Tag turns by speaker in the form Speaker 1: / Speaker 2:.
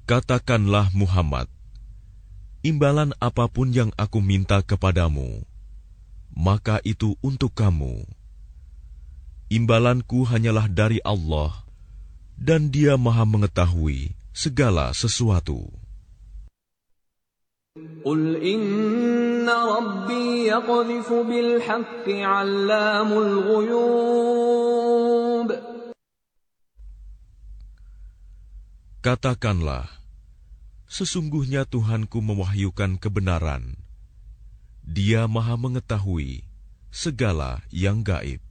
Speaker 1: Katakanlah Muhammad, imbalan apapun yang aku minta kepadamu, maka itu untuk kamu. Imbalanku hanyalah dari Allah, dan Dia Maha mengetahui segala sesuatu.
Speaker 2: Qul inna rabbi yaqdhifu bil haqqi 'allamul ghuyub.
Speaker 1: Katakanlah, sesungguhnya Tuhanku mewahyukan kebenaran. Dia Maha mengetahui segala yang gaib.